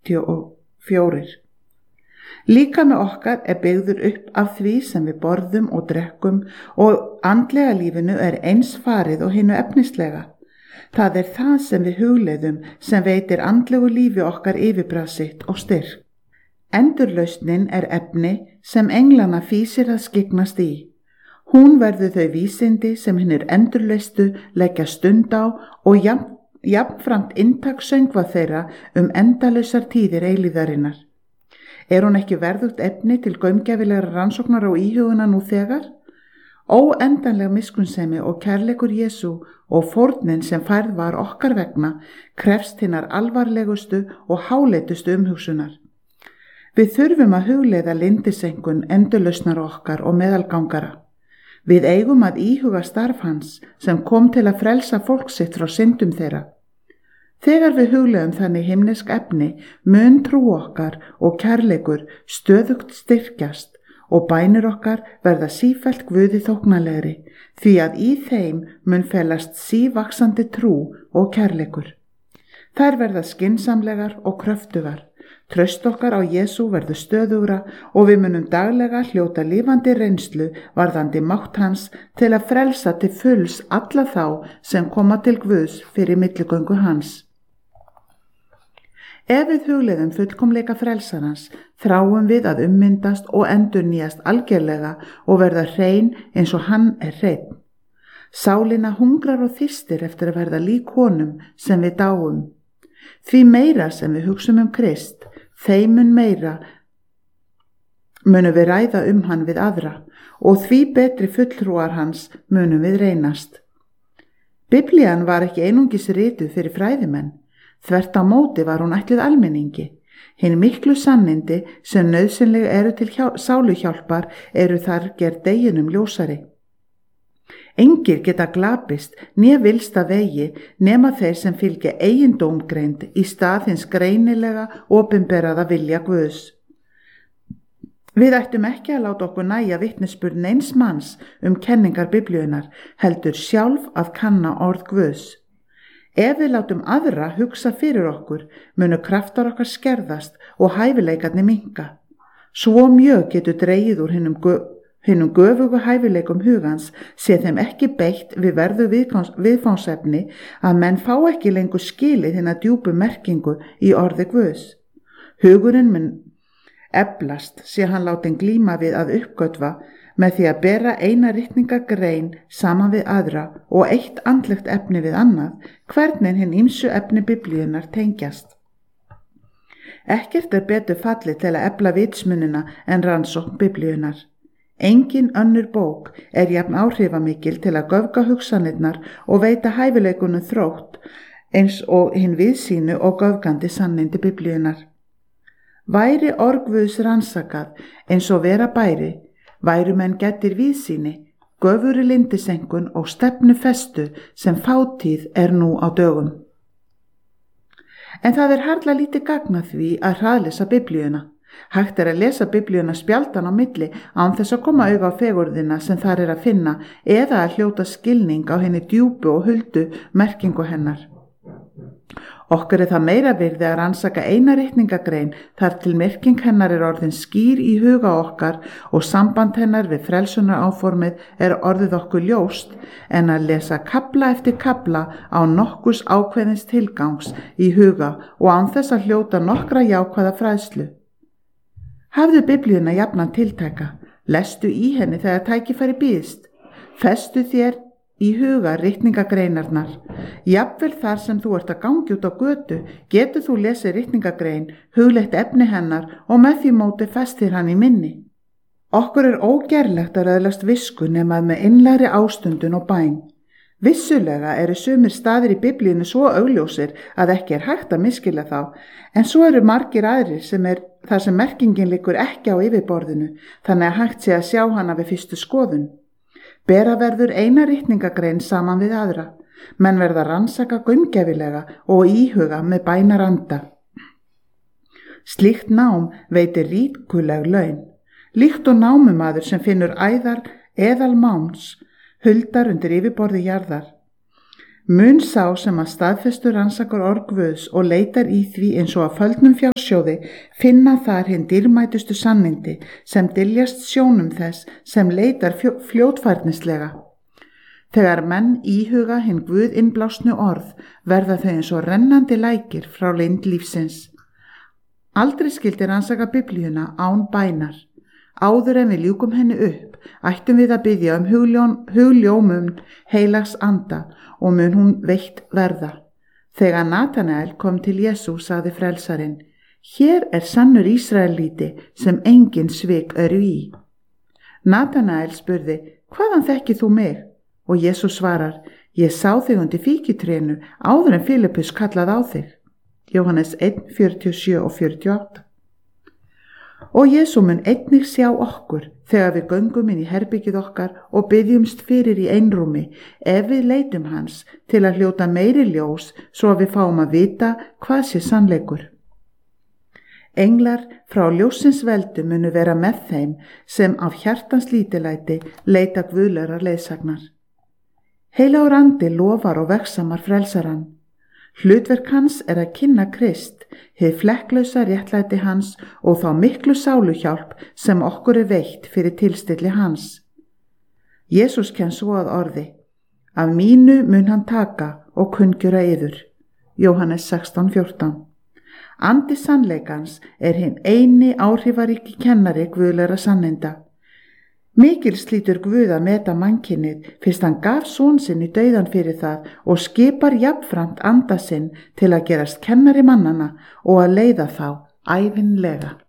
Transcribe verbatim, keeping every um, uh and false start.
fimmtíu og fjögur. Líkami okkar er byggður upp af því sem við borðum og drekkum og andlega lífinu er eins farið og hinu efnislega. Það er það sem við hugleiðum sem veitir andlegu lífi okkar yfirbragð sitt og styrk. Endurlausnin er efni sem englana fýsir að skyggnast í. Hún verður þau vísindi sem hinnir endurlaustu leggja stund á og jafn, jafnframt inntak söngva þeirra um endalausar tíðir eilíðarinnar. Er hún ekki verðugt efni til gaumgæfilegra rannsóknar á íhuguna nú þegar? Óendanleg miskunnsemi og kærleikur Jesú og fórnin sem færð var okkar vegna krefst hinnar alvarlegustu og háleitustu umhugsunar. Við þurfum að hugleiða lindisenkun endurlausnar okkar og meðalgangara. Við eigum að íhuga starf hans sem kom til að frelsa fólk sitt frá syndum þeirra. Þegar við hugleiðum þannig himnesk efni mun trú okkar og kærleikur stöðugt styrkjast og bænir okkar verða sífellt Guði þóknanlegri því að í þeim mun felast sívaxandi trú og kærleikur. Þær verða skynsamlegar og kröftugar. Traust okkar á Jesú verður stöðugra og við munum daglega hljóta lifandi reynslu varðandi mátt hans til að frelsa til fulls alla þá sem koma til Guðs fyrir milligöngu hans. Ef við hugleiðum fullkomleika frelsarans, þráum við að ummyndast og endurnýjast algerlega og verða hrein eins og hann er hreinn. Sálina hungrar og þyrstir eftir að verða lík honum sem við dáum. Því meira sem við hugsum um Krist, þeim mun meira munum við ræða um hann við aðra og því betri fulltrúar hans munum við reynast. Biblían var ekki einungis rituð fyrir fræðimenn. Þvert á móti var hún ætluð almenningi. Hin miklu sannindi sem nauðsynleg eru til hjá, sáluhjálpar eru þar gerð deginum ljósari. Engir geta glapist né vilsta vegi nema þeir sem fylgja eigin dómgreind í stað hins greinilega opinberaða vilja Guðs. Við ættum ekki að láta okkur nægja vitnisburð neins manns um kenningar Biblíunnar, heldur sjálf að kanna orð Guðs. Ef við látum aðra hugsa fyrir okkur, munu kraftar okkar skerðast og hæfileikarnir minnka. Svo mjög getur dregið úr hinnum, gö, hinnum göfugu hæfileikum hugans sé þeim ekki beitt við verðu viðfangsefni að menn fá ekki lengur skilið hinna djúpu merkingu í orði Guðs. Hugurinn mun eflast sé hann látin glíma við að uppgötva með því að bera eina ritningagrein saman við aðra og eitt andlegt efni við annað, hvernig hinn ýmsu efni Biblíunnar tengjast. Ekkert er betur fallið til að efla vitsmunina en rannsókn Biblíunnar. Engin önnur bók er jafn áhrifamikil til að göfga hugsanirnar og veita hæfileikunum þrótt eins og hinn viðsýnu og göfgandi sannindi Biblíunnar. Væri orð Guðs rannsakað eins og vera bæri, væru menn gætir víðsýni, göfuri lindisenkun og stefnu festu sem fátíð er nú á dögum. En það er harla lítið gagn að því að hraðlesa Biblíuna. Hægt er að lesa Biblíuna spjaldan á milli án þess að koma auga á fegurðina sem þar er að finna eða að hljóta skilning á henni djúpu og huldu merkingu hennar. Okkur er það meira virði að rannsaka eina ritningagrein þar til merking hennar er orðin skýr í huga okkar og samband hennar við frelsunar áformið er orðið okkur ljóst en að lesa kafla eftir kafla á nokkurs ákveðins tilgangs í huga og án þess að hljóta nokkra jákvæða fræðslu. Hafðu Biblíuna jafnan tiltæka, lestu í henni þegar tækifæri býðst, festu þér í huga ritningagreinarnar. Jafnvel þar sem þú ert að gangi út á götu, getur þú lesið ritningagrein, hugleitt efni hennar og með því móti festir hann í minni. Okkur er ógerlegt að öðlast visku nema með innlægri ástundun og bæn. Vissulega eru sumir staðir í Biblíunni svo augljósir að ekki er hægt að misskilja þá, en svo eru margir aðrir sem er þar sem merkingin liggur ekki á yfirborðinu, þannig að hægt sé að sjá hana við fyrstu skoðun. Bera verður eina ritningagrein saman við aðra, menn verða rannsaka gaumgæfilega og íhuga með bænaranda. Slíkt nám veitir ríkuleg laun, líkt og námumaður sem finnur æðar eðalmáns, huldar undir yfirborði jarðar. Mun sá sem að staðfestur rannsakar orð Guðs og leitar í því eins og að földnum fjársjóði finna þar hinn dýrmætustu sannindi sem dyljast sjónum þess sem leitar fljótfærnislega. Þegar menn íhuga hinn Guð innblásnu orð verða þau eins og rennandi lækir frá leynd lífsins. Aldrei skyldi rannsaka Biblíuna án bænar. Áður en við ljúkum henni upp, ættum við að biðja um hugljón, hugljómun heilags anda og mun hún veitt verða. Þegar Natanael kom til Jesú sagði frelsarinn, hér er sannur Ísraelíti sem engin svik eru í. Natanael spurði, hvaðan þekkir þú mig? Og Jesú svarar, ég sá þig undir fíkitrénu áður en Filippus kallaði á þig. Jóhannes eitt, fjörutíu og sjö og fjörutíu og átta. Og Jesú mun einnig sjá okkur þegar við göngum inn í herbyggið okkar og biðjumst fyrir í einrúmi ef við leitum hans til að hljóta meiri ljós svo að við fáum að vita hvað sé sannleikur. Englar frá ljósins veldu munu vera með þeim sem af hjartans lítilæti leita guðlegar leiðsagnar. Heilagur andi lofar og vegsamar frelsarann. Hlutverk hans er að kynna Krist, hið flekklausa réttlæti hans og þá miklu sáluhjálp sem okkur er veitt fyrir tilstilli hans. Jesús kenn svo að orði, af mínu mun hann taka og kunngjöra yður. Jóhannes sextán, fjórtán. Andi sannleikans er hinn eini áhrifaríki kennari guðlegra sanninda. Mikil slítur Guð að meta mannkynnið fyrst hann gaf son sinn í dauðan fyrir það og skipar jafnframt anda sinn til að gerast kennari mannana og að leiða þá ævinlega.